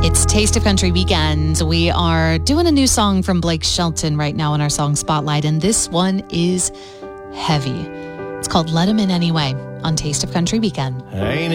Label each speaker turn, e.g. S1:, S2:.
S1: It's Taste of Country Weekend. We are doing a new song from Blake Shelton right now in our song Spotlight, and this one is heavy. It's called Let 'Em In Anyway on Taste of Country Weekend.
S2: Ain't